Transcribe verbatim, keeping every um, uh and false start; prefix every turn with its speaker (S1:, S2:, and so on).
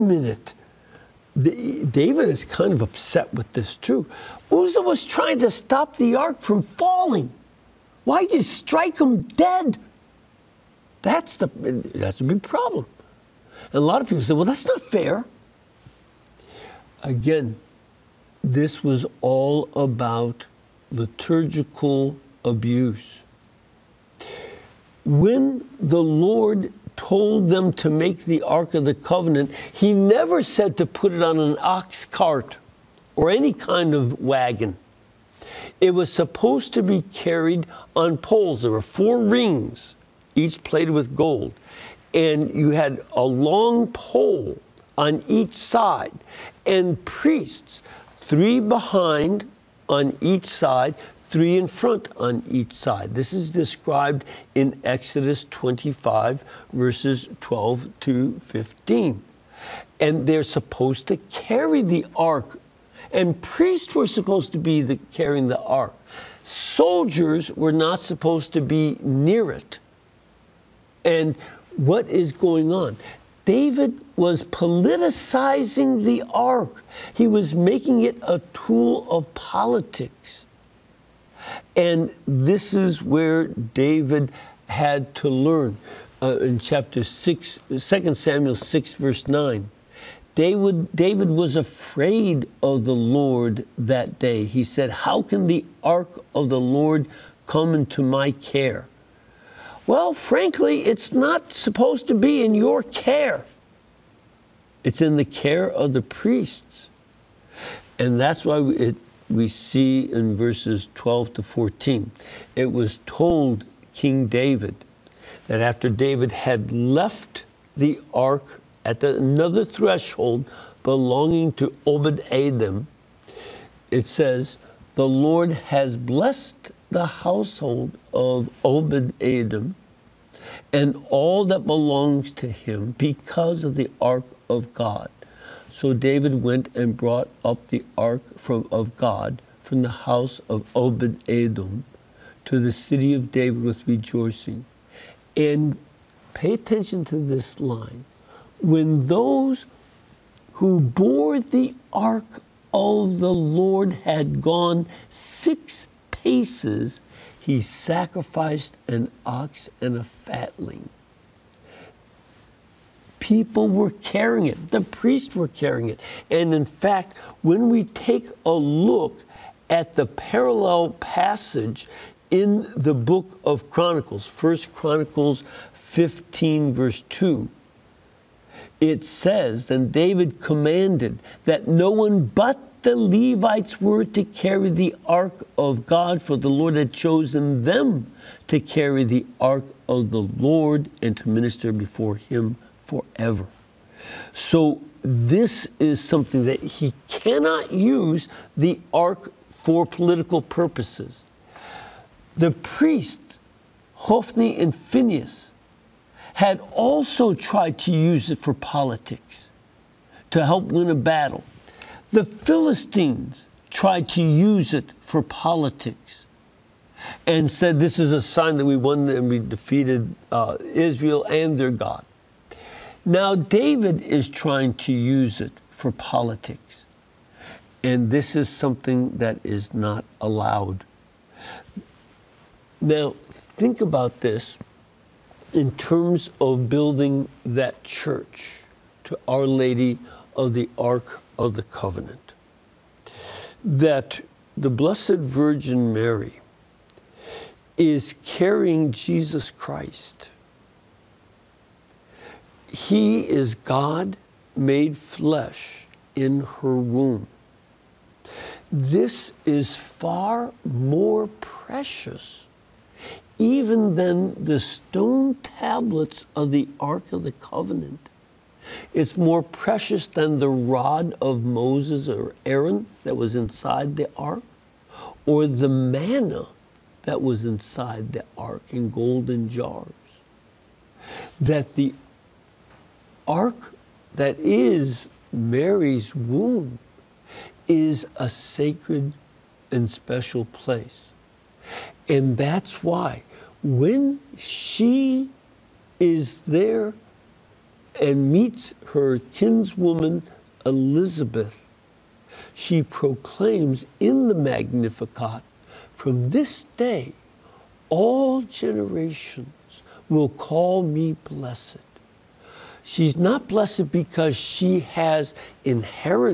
S1: minute. The, David is kind of upset with this too. Uzzah was trying to stop the ark from falling. Why'd you strike him dead? That's the that's a big problem. And a lot of people say, well, that's not fair. Again, this was all about liturgical abuse. When the Lord told them to make the Ark of the Covenant, he never said to put it on an ox cart or any kind of wagon. It was supposed to be carried on poles. There were four rings, each plated with gold. And you had a long pole on each side. And priests, three behind on each side, three in front on each side. This is described in Exodus twenty-five, verses twelve to fifteen. And they're supposed to carry the ark. And priests were supposed to be the, carrying the ark. Soldiers were not supposed to be near it. And what is going on? David was politicizing the ark. He was making it a tool of politics. And this is where David had to learn. Uh, in chapter six, Second Samuel six, verse nine. David, David was afraid of the Lord that day. He said, how can the ark of the Lord come into my care? Well, frankly, it's not supposed to be in your care. It's in the care of the priests. And that's why we, it, we see in verses twelve to fourteen, it was told King David that after David had left the ark at the, another threshold belonging to Obed-Edom, it says, the Lord has blessed the household of Obed-Edom and all that belongs to him because of the ark of God. So David went and brought up the ark from, of God from the house of Obed-Edom to the city of David with rejoicing. And pay attention to this line. When those who bore the ark of the Lord had gone six paces, he sacrificed an ox and a fatling. People were carrying it. The priests were carrying it. And in fact, when we take a look at the parallel passage in the book of Chronicles, First Chronicles fifteen, verse two, it says, then David commanded that no one but the Levites were to carry the ark of God, for the Lord had chosen them to carry the ark of the Lord and to minister before him forever. So this is something that he cannot use the ark for political purposes. The priests, Hophni and Phinehas, had also tried to use it for politics, to help win a battle. The Philistines tried to use it for politics and said, this is a sign that we won and we defeated uh, Israel and their God. Now David is trying to use it for politics. And this is something that is not allowed. Now, think about this in terms of building that church to Our Lady of the Ark of the Covenant. That the Blessed Virgin Mary is carrying Jesus Christ. He is God made flesh in her womb. This is far more precious even than the stone tablets of the Ark of the Covenant. It's more precious than the rod of Moses or Aaron that was inside the ark, or the manna that was inside the ark in golden jars. That the ark that is Mary's womb is a sacred and special place. And that's why when she is there and meets her kinswoman Elizabeth, she proclaims in the Magnificat, from this day, all generations will call me blessed. She's not blessed because she has inherent